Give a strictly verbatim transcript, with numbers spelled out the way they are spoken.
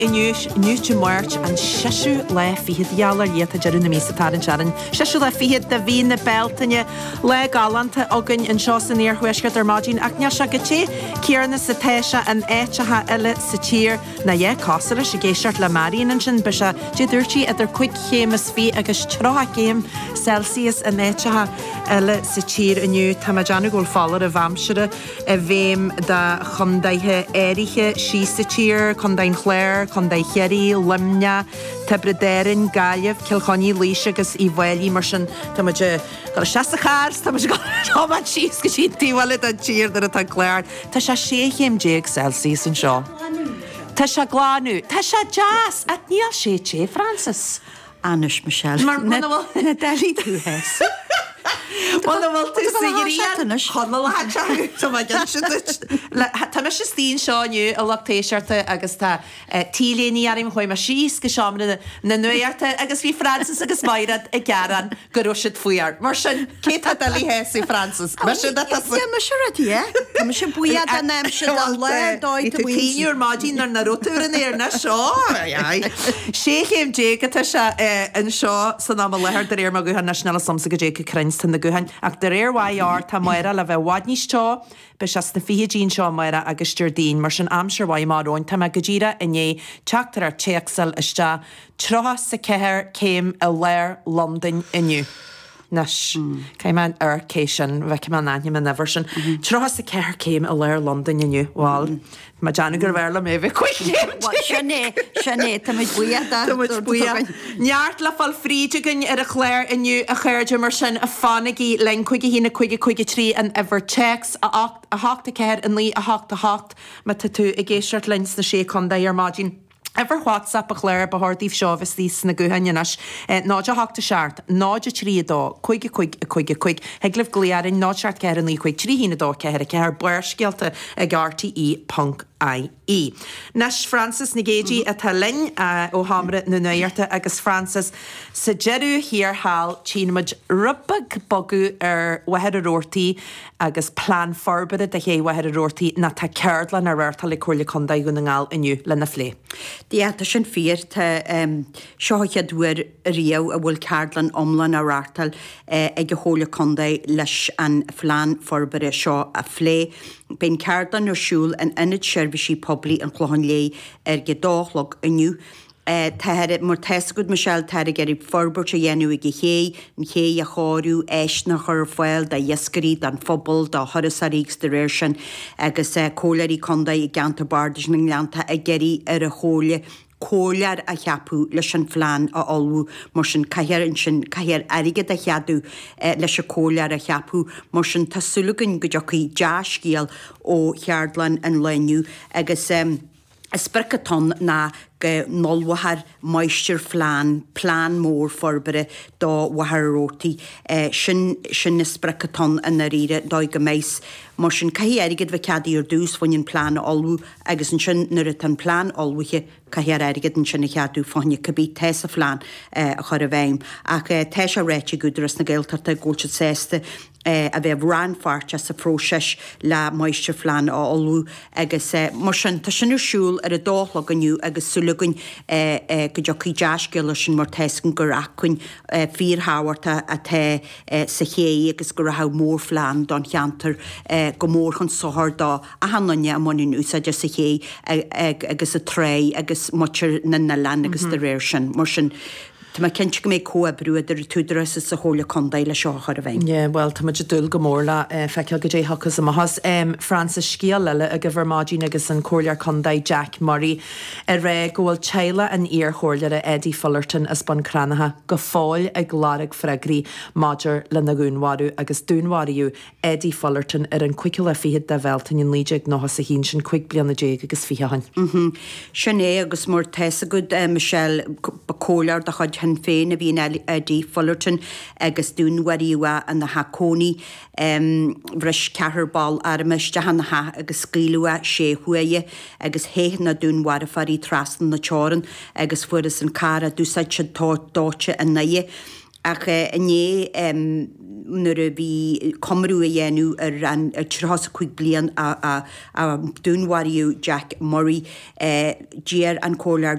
Inúis, inúis muirt an seisiú le fiad dialar ieta jarún na mísa taran sharan. Seisiú le fiad da bhí na beltaine le galanta agan in seo san níor huisgad ar mágin ach ne se gotí céarna sa téise an éitethe eile sa tír na dhé cásara sa géisiart le maríon sin be se dúirtí idir chuig chémas fí agus trotha céim Celsius an éitethe eile sa tír aniu tá deanna ggóil fálar a bhamsere a bhéim da chundaithe éirithe sí sa tír, chundain chléir, chundaith cheiri, limne, tebredérin, gaileh, cilchoní líise agus i bhhailí mar sin tá muide gal seasta chárs, tá muide gal táid síos go sí tíhile a tír dar atá chléir. Tá se sé chéim déag Celsius an seo. Tá se gláánú, Tá se jazz a níl sé té, Francis. Anis Michelle. Mar na bhfuil Delí tú hes. Well, bhfuil tú sigarí chunal Tá me se stín seániu a lactéisiirta agus tá tíléní arim chuoi mar síos go seamna na nuirta agus bhí Francis agus mairad a gearan go ruisiid fuiar. Mar sin cé tá dalí héasú Francis. Mar sin dat as Ja, mar siúratí, é? Tá mar sin buiad a nem sin a le dóid a buí. Cíúr mádín ar na rotúr an éir na seo. sé chéim dé go tá se an seo san am lehar dar éir mar guhan national samsa go dé go crins tan na guhan ach dar éir waíar tá maira le bheith wadní seo be se na fihe dín seo maira agus stúrdín mar sin amsir waí máróin tá me go ddíra iné teachtar ar téacsal iste trotha sa ceir céim a léir London inniu. Nes, céim an ar céisian bheith céim an aine man never sin. Trotha sa ceir céim a léir London inniu. Well, ma Jana gur bhar mé bheith chuig Sinné, sinné, tá muid buiad a. Tá muid buiad. Neart le fal frídegan ar a chléir inniu a chuirde mar sin a fánigí len chuige hína chuige chuige trí an ever checks a háta ceir an lí a háta hácht ma tá tú i ggéisiart lens na sé chunda ar mágin. Ever WhatsApp a chléir ba hardíh seo vis lís na guhannenas náide háta seart, náide trí dó, chuige chuig a chuige chuig, heglih gliarin náid seart ceir an lí chuig trí hína dó ceir a ceir buirscialta a gartaí í punk I E. Nes Francis na géidí a tá linn ó hamra na nuirta agus Francis sa jeú hir hall tíimiid rubbag bogu ar wahead a rortaí agus plán forbada de ché wahead a rortaí na tá ceirla na réirta le chuirla condaí go na ngáil inniu le na phlé. Díata sin fír tá seocha dúir riamh a bhfuil ceardlan omlan a rátal ag go hóla condaí leis an phlean forbada seo a phlé. Bén ceardan ar siúil an inid seirbhísí poblí an chluhan lé ar go dálog inniu. Tá mar teisgud Michelle tá a geir forbairt a dhéanú i go ché, an ché a cháú éisna chur foiil de dhéascarí don phobal dá thuras a rígus de réir sin agus cólarí condaí i gceanta bardis na leanta a geirí ar a chóla cólear a cheapú leis an phlean a olú mar sin caiar an sin caiar aige a cheadú leis a cólear a cheapú mar sin tasúlagan go deochaí deascíal ó cheardlan an leniu agus Isbricaton na nolwahar moisture flan, plan mór forbere dá wahar róti. Sin sin isbricaton an na rire dá go meis. Mar sin cahi erigid bheith cadí ar dús fáin plán olú agus an sin nurit an plán olúche cahi erigid an sin cadú fáin cabí teis a flán a chur a bhéim. Ach teis a réiti gúdras na gailtarta góilse sésta a bheith ránfart as a próseis le moisture flan á olú agus mar sin tá sin siúil ar a dálog aniu agus sulúgain go deochaí deascail sin mar teiscin gur acuin fíorthabharta a the sa ché agus gur rath mór flan don cheantar go mór chun sothar dá a hananne ammonin ús a de sa ché agus a tré agus muir na na lean agus de réir sin mar sin. Tá mai cinse go méid cóa brúidir túdras sa hóla condaí le seo chu a bhain. Yeah, well, tá muid dul go mórla feiceal go dé hachas a mahas. Francis scíal leile a go bharmádín agus an cólear condaí Jack Murray a ré ggóil teile an íor chóirleire Eddie Fullerton as ban cránatha go fáil ag gláraigh freagraí Maidir le na gúnharú agus dúnhaíú Eddie Fullerton ar an cuiiciil a fiad de bheltain in líideag nóchas a hín sin cuiig blianana déag agus fithehain. Sin é agus mór teisa go Michelle cólear de chuid hen féin a bhíon Eddie Fullerton agus dúnhaíúa an na hacóní bhris cetharbal armas de hanatha agus scílua sé chuaie agus héith na dúnhhar a farí trastan na teáran agus furas an cara dúsaid se dáte a naie. Ach né nuair a bhí comrú a dhéanú ar an trás chuig blian a dúnhaíú Jack Murray díar an cólar